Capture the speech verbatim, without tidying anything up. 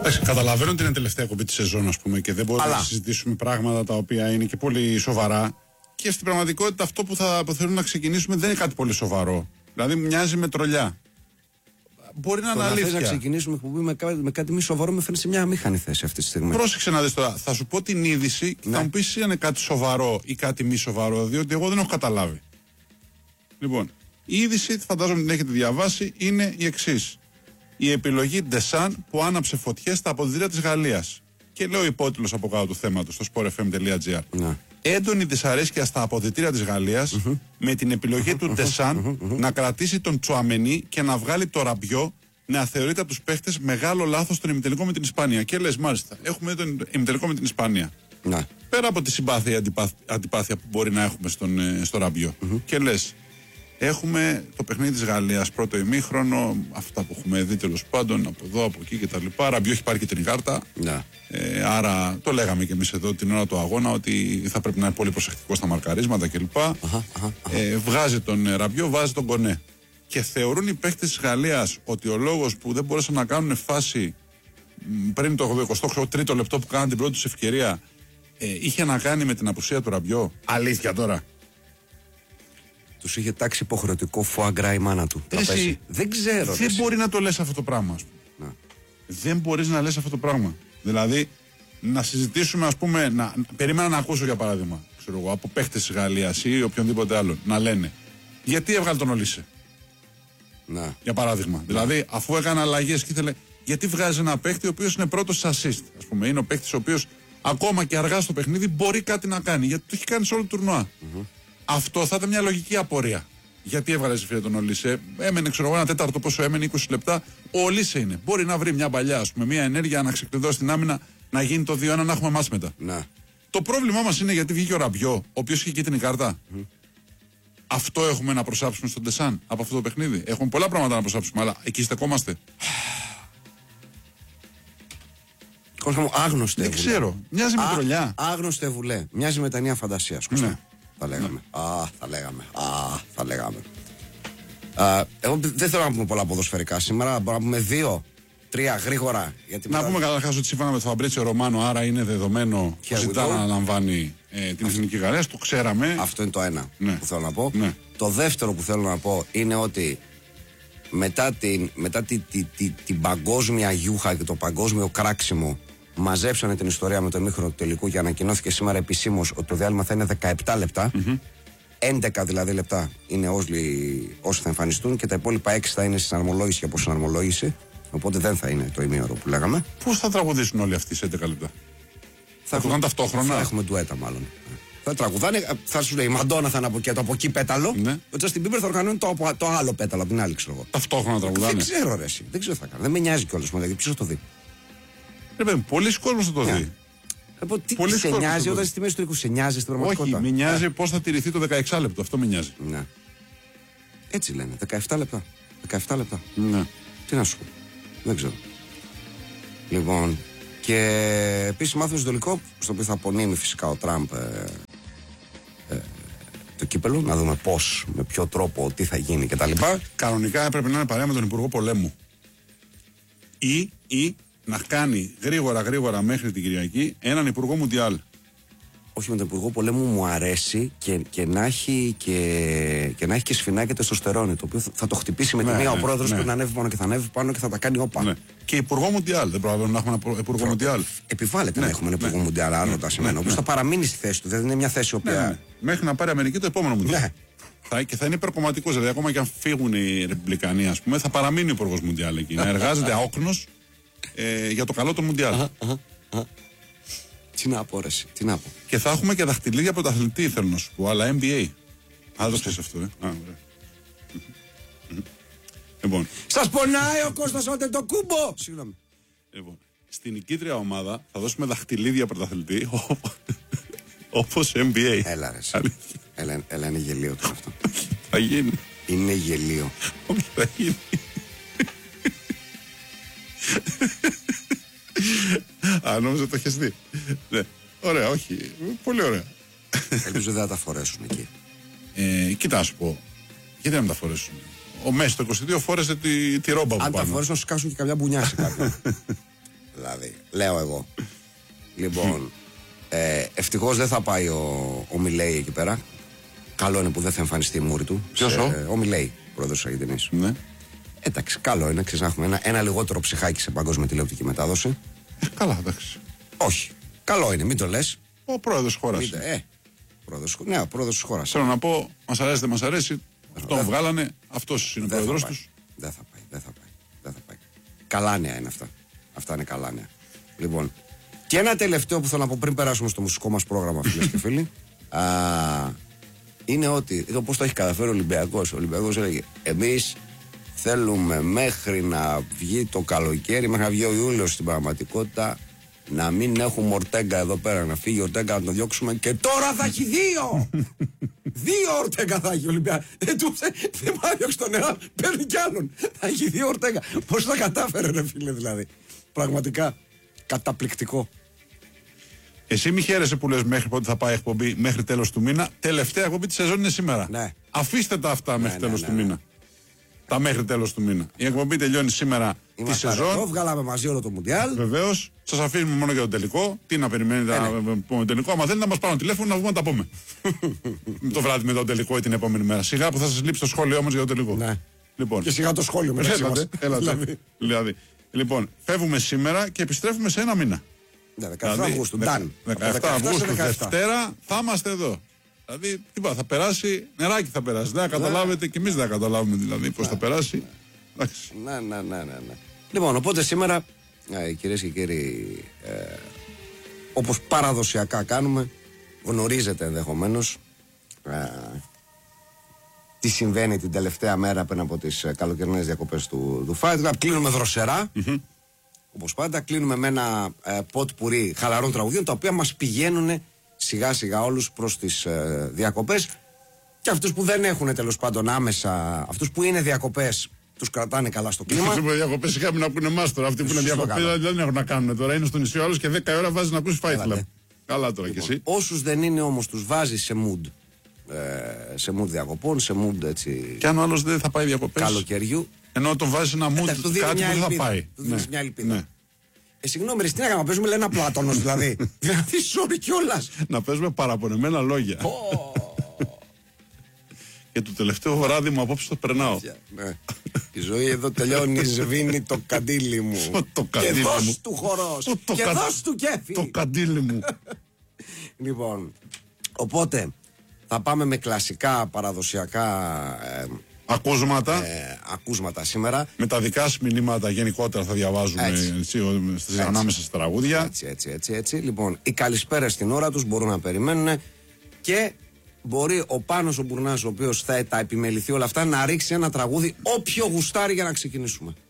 Καταλαβαίνω ότι είναι τελευταία κομπή τη σεζόν, ας πούμε, και δεν μπορούμε Αλλά... να συζητήσουμε πράγματα τα οποία είναι και πολύ σοβαρά. Και στην πραγματικότητα αυτό που θα που θέλουμε να ξεκινήσουμε δεν είναι κάτι πολύ σοβαρό. Δηλαδή μοιάζει με τρολιά. Μπορεί να είναι αλήθεια. Να ξεκινήσουμε με, κά, με κάτι μη σοβαρό, με φέρνει σε μια αμήχανη θέση αυτή τη στιγμή. Πρόσεξε να δεις τώρα. Θα σου πω την είδηση και ναι. θα μου πεις είναι κάτι σοβαρό ή κάτι μη σοβαρό, διότι εγώ δεν έχω καταλάβει. Λοιπόν, η είδηση, φαντάζομαι την έχετε διαβάσει, είναι η εξής. Η επιλογή Ντεσάν που άναψε φωτιές στα αποδυτήρια της Γαλλίας. Και λέω υπότιτλος από κάτω του θέματος στο sport f m dot g r. Ναι. Έντονη δυσαρέσκεια στα αποδυτήρια της Γαλλίας mm-hmm. με την επιλογή mm-hmm. του Ντεσάν mm-hmm. να κρατήσει τον Τσουαμενί και να βγάλει το Ραμπιό, να θεωρείται από τους παίχτες μεγάλο λάθος στον ημιτελικό με την Ισπανία. Και λες, μάλιστα, έχουμε τον ημιτελικό με την Ισπανία. Ναι. Πέρα από τη συμπάθεια ή αντιπάθεια, αντιπάθεια που μπορεί να έχουμε στον, στο Ραμπιό. Mm-hmm. Και λες, έχουμε το παιχνίδι της Γαλλίας πρώτο ημίχρονο, αυτά που έχουμε δει τέλος πάντων από εδώ, από εκεί κτλ. Ραμπιό έχει πάρει και την κάρτα. Ναι. Ε, άρα το λέγαμε και εμείς εδώ την ώρα του αγώνα ότι θα πρέπει να είναι πολύ προσεκτικό στα μαρκαρίσματα κλπ. Αχα, αχα, αχα. Ε, βγάζει τον Ραμπιό, βάζει τον Κονέ. Και θεωρούν οι παίκτες της Γαλλίας ότι ο λόγος που δεν μπορούσαν να κάνουν φάση πριν το εικοστό τρίτο λεπτό που κάναν την πρώτη τους ευκαιρία ε, είχε να κάνει με την απουσία του Ραμπιό. Αλήθεια τώρα. Τους είχε τάξει υποχρεωτικό φουαγκρά η μάνα του. Εσύ, δεν ξέρω. Δεν εσύ. μπορεί να το λες αυτό το πράγμα, ας πούμε. Να. Δεν μπορείς να λες αυτό το πράγμα. Δηλαδή, να συζητήσουμε, ας πούμε, να, περίμενα να ακούσω για παράδειγμα, ξέρω εγώ, από παίχτες της Γαλλίας ή οποιονδήποτε άλλο, να λένε γιατί έβγαλε τον Ολίσε. Να. Για παράδειγμα. Να. Δηλαδή, αφού έκανε αλλαγές και ήθελε, γιατί βγάζει ένα παίχτη ο οποίος είναι πρώτος σε assist, ας πούμε. Είναι ο παίχτης ο οποίος ακόμα και αργά στο παιχνίδι μπορεί κάτι να κάνει, γιατί το έχει κάνει σε όλο το τουρνουά. Mm-hmm. Αυτό θα ήταν μια λογική απορία. Γιατί έβγαλε φίλε τον Ολίσε, έμενε ξέρω εγώ ένα τέταρτο πόσο έμενε, είκοσι λεπτά. Ο Ολίσε είναι. Μπορεί να βρει μια παλιά, ας πούμε, μια ενέργεια να ξεκλειδώσει την άμυνα, να γίνει το δύο ένα, να έχουμε εμάς μετά. Να. Το πρόβλημά μας είναι γιατί βγήκε ο Ραμπιό, ο οποίος είχε κίτρινη κάρτα. Mm. Αυτό έχουμε να προσάψουμε στον Ντεσάν από αυτό το παιχνίδι. Έχουμε πολλά πράγματα να προσάψουμε, αλλά εκεί στεκόμαστε. Κόσμο μου, άγνωστε. Δεν ξέρω. Μοιάζει με τρολιά. Άγνωστε βουλέ. Μοιάζει με ταινία φαντασίας. Ναι. Θα λέγαμε. Ναι. Α, θα λέγαμε. Α, θα λέγαμε. Α, εγώ δεν θέλω να πούμε πολλά ποδοσφαιρικά σήμερα. Μπορούμε να πούμε δύο, τρία γρήγορα. Γιατί να μετά... πούμε καταρχάς ότι σύμφωνα με τον Φαμπρίτσιο Ρωμάνο, άρα είναι δεδομένο που ζητά να αναλαμβάνει ε, την Εθνική Γαλλία. Το ξέραμε. Αυτό είναι το ένα ναι. που θέλω να πω. Ναι. Το δεύτερο που θέλω να πω είναι ότι μετά την, μετά τη, τη, τη, τη, την παγκόσμια γιούχα και το παγκόσμιο κράξιμο, μαζέψανε την ιστορία με το ημίχρονο του τελικού και ανακοινώθηκε σήμερα επισήμως ότι το διάλειμμα θα είναι δεκαεπτά λεπτά. Mm-hmm. έντεκα δηλαδή λεπτά είναι όσοι, όσοι θα εμφανιστούν και τα υπόλοιπα έξι θα είναι συναρμολόγηση και αποσυναρμολόγηση. Οπότε δεν θα είναι το ημίωρο που λέγαμε. Πώς θα τραγουδήσουν όλοι αυτοί σε έντεκα λεπτά? Θα, θα το κάνουν ταυτόχρονα. Θα έχουμε ντουέτα μάλλον. Θα τραγουδάνε, θα σου λέει η Μαντόνα θα είναι από εκεί, το από εκεί πέταλο. Ναι. Ο Τζαστιν Μπίμπερ θα οργανώνει το, το άλλο πέταλο από την άλλη, ξέρω εγώ. Ταυτόχρονα τραγουδάνε. Δεν ξέρω, ρε, εσύ. Δεν ξέρω τι θα κάνω. Δεν με νοιάζει κιόλας μου, δηλαδή ποιος θα το δει. Πολλοί κόσμοι θα το δει. Yeah. Τι, τι σε νοιάζει όταν στη μέση του οίκου, σε νοιάζει στην πραγματικότητα? Όχι, με νοιάζει yeah. πώς θα τηρηθεί το δεκαέξι λεπτό. Αυτό με νοιάζει. Ναι. Έτσι λένε. δεκαεπτά λεπτά. δεκαεπτά λεπτά. Ναι. Τι να σου πω. Δεν ξέρω. Λοιπόν. Και επίσης μάθαμε στο τελικό, στο οποίο θα απονείμει φυσικά ο Τραμπ ε, ε, το κύπελο, να δούμε πώς, με ποιο τρόπο, τι θα γίνει κτλ. Κανονικά έπρεπε να είναι παρέα με τον Υπουργό Πολέμου. Ή, ή να κάνει γρήγορα γρήγορα μέχρι την Κυριακή έναν Υπουργό Μουντιάλ. Όχι, με τον Υπουργό Πολέμου μου αρέσει και, και, να, έχει και, και να έχει και σφινάκι τεστοστερόνη, το οποίο θα το χτυπήσει με τη ναι, μία ναι, ο πρόεδρος ναι. που να ανέβει πάνω και θα ανέβει πάνω και θα τα κάνει όπα. Ναι. Και Υπουργό Μουντιάλ. Δεν πρέπει να έχουμε ένα Υπουργό Μουντιάλ. Επιβάλλεται ναι, να έχουμε ένα Υπουργό ναι, Μουντιάλ, άρρωτα σημαίνει. Ο οποίος θα παραμείνει στη θέση του. Δεν είναι μια θέση η οποία. Ναι, ναι. Μέχρι να πάρει Αμερική το επόμενο Μουντιάλ. Ναι. Θα, και θα είναι υπερκομματικός. Δηλαδή, ακόμα και αν φύγουν οι Ρεπουμπλικανοί, ας πούμε, θα παραμείνει ο Υπουργός Μουντιάλ εκεί. Να εργάζεται αόκνος ε, για το καλό του Μουντιάλ. Τι να πω, ρε, τι να πω. Και θα έχουμε και δαχτυλίδια πρωταθλητή, θέλω να σου πω, αλλά N B A. Α, το ξέρεις αυτό, ε. Α, ωραία. Λοιπόν. Σας πονάει ο Κώστας Αντετοκούμπο! Συγγνώμη. Λοιπόν, στην νικήτρια ομάδα θα δώσουμε δαχτυλίδια πρωταθλητή όπως N B A. Έλα, ρε. Έλα, έλα, είναι γελίο το αυτό. Θα γίνει. Είναι γελίο. Όχι, θα γίνει. Α, νόμιζα το έχεις δει. Ναι. Ωραία, όχι. Πολύ ωραία. Ελπίζω δεν θα τα φορέσουν εκεί. Ε, κοίτα, να σου πω. Γιατί να μην τα φορέσουν? Ο Μέση το είκοσι δύο φόρεσε τη, τη ρόμπα που αν πάνω. Αν τα φορέσουν να σου κάσουν και καμιά μπουνιά σε κάποιον. δηλαδή. Λέω εγώ. Λοιπόν, ε, ευτυχώς δεν θα πάει ο, ο Μιλέη εκεί πέρα. Καλό είναι που δεν θα εμφανιστεί η μούρη του. Ποιος σε, ο? ο Μιλέη, πρόεδρος της Αργεντινής. Ναι. Εντάξει, καλό είναι, ξέρεις, να έχουμε ένα, ένα λιγότερο ψυχάκι σε παγκόσμια τηλεοπτική μετάδοση. Ε, καλά, εντάξει. Όχι. Καλό είναι, μην το λες. Ο πρόεδρος της χώρας. Μην το- Ε, πρόεδρος, ναι, ο πρόεδρος της χώρας. Θέλω να πω, μας αρέσει δεν μας αρέσει, τον δεν- βγάλανε, αυτός είναι ο Δεν θα πρόεδρος πάει. τους. Δεν θα πάει, δεν θα πάει. Δεν θα πάει. Καλά νέα είναι αυτά. Αυτά είναι καλά νέα. Λοιπόν, και ένα τελευταίο που θέλω να πω πριν περάσουμε στο μουσικό μας πρόγραμμα, φίλες και φίλοι. Α, είναι ότι, εδώ πώς το έχει καταφέρει ο Ολυμπιακός. Ο Ολυμπιακός έλεγε, εμείς θέλουμε μέχρι να βγει το καλοκαίρι, μέχρι να βγει ο Ιούλιος στην πραγματικότητα, να μην έχουμε Ορτέγκα εδώ πέρα, να φύγει ο Ορτέγκα να τον διώξουμε και τώρα θα έχει δύο! Δύο Ορτέγκα θα έχει ο Ολυμπιακός. Δεν του δεν πάει να διώξει τον νερά, παίρνει κι άλλον. Θα έχει δύο Ορτέγκα. Πώς τα κατάφερε, ρε φίλε, δηλαδή. Πραγματικά καταπληκτικό. Εσύ μη χαίρεσαι που λες μέχρι πότε θα πάει η εκπομπή, μέχρι τέλος του μήνα. Τελευταία εκπομπή της σεζόν είναι σήμερα. Ναι. Αφήστε τα αυτά μέχρι ναι, τέλος ναι, του ναι. μήνα. Τα μέχρι τέλος του μήνα. Η εκπομπή τελειώνει σήμερα τη Είμαστε εδώ, σεζόν. βγάλαμε μαζί όλο το Μουντιάλ. Βεβαίως, σας αφήνουμε μόνο για το τελικό. Τι να περιμένετε Ε, να ναι. πούμε τελικό. Άμα θέλετε να μας πάρουν τηλέφωνο να βγούμε να τα πούμε. Το βράδυ μετά το τελικό ή την επόμενη μέρα. Σιγά που θα σας λείψει το σχόλιο όμως για το τελικό. Ναι. Λοιπόν. Και σιγά το σχόλιο μεταξύ μας. Έλατε, έλατε. Δηλαδή. Δηλαδή. Λοιπόν, φεύγουμε σήμερα και επιστρέφουμε σε ένα μήνα. Ναι, δεκαεφτά Αυγούστου. Ντάν. δεκαεφτά Αυγούστου, Δευτέρα, θα είμαστε εδώ. Δηλαδή, τι θα περάσει, νεράκι θα περάσει. Δεν θα καταλάβετε και εμείς δεν θα καταλάβουμε δηλαδή πώς θα περάσει. Εντάξει. Ναι, ναι, ναι, ναι, ναι. Λοιπόν, οπότε σήμερα, ε, κυρίες και κύριοι, ε, όπως παραδοσιακά κάνουμε, γνωρίζετε ενδεχομένως ε, τι συμβαίνει την τελευταία μέρα πριν από τις ε, καλοκαιρινές διακοπές του, του Fight Club. Κλείνουμε δροσερά, Mm-hmm. όπως πάντα. Κλείνουμε με ένα ε, ποτ πουρί χαλαρών τραγουδιών, τα οποία μας πηγαίνουν σιγά σιγά όλους προς τις ε, διακοπές. Και αυτούς που δεν έχουν τέλος πάντων άμεσα, αυτούς που είναι διακοπές, τους κρατάνε καλά στο κλίμα. Αυτοί που είναι διακοπές είχαμε να ακούνε εμάς τώρα. Αυτοί που είναι Σωστό, διακοπές καλά. δεν έχουν να κάνουν τώρα. Είναι στο νησί άλλος και δέκα ώρα βάζει να ακούσει Fight Club. ναι. Καλά τώρα κι εσύ. Όσους δεν είναι όμως τους βάζει σε mood, ε, σε mood διακοπών, σε mood έτσι Και αν ο άλλος δεν θα πάει διακοπές. καλοκαιριού. Ενώ τον βάζει ένα mood Εντάξει, του δίνει κάτι μια που δεν θα ελπίδα. πάει. Του δίνεις Ναι. μια ελπίδα. Ναι. Ε, συγγνώμη, ρε, τι να κάνουμε, παίζουμε λέει ένα Πλάτωνος δηλαδή. Δηλαδή, sorry κιόλας. Να παίζουμε παραπονεμένα λόγια. Και το τελευταίο βράδυ μου απόψε το περνάω. Ναι. Η ζωή εδώ τελειώνει, σβήνει το καντήλι μου. Το Και καντήλι δώσ' μου. του χορός. Το Και κα- δώσ' του κέφι. Το καντήλι μου. Λοιπόν, οπότε θα πάμε με κλασικά παραδοσιακά ε, Ακούσματα. ε, ακούσματα σήμερα. Με τα δικά σου μηνύματα γενικότερα θα διαβάζουμε Έτσι. έτσι, ο- στις ανάμεσα στα τραγούδια. Έτσι, έτσι, έτσι, έτσι. Λοιπόν, οι καλησπέρες στην ώρα τους μπορούν να περιμένουν και μπορεί ο Πάνος ο Μπουρνάς, ο οποίος θα τα επιμεληθεί όλα αυτά, να ρίξει ένα τραγούδι όποιο γουστάρει για να ξεκινήσουμε.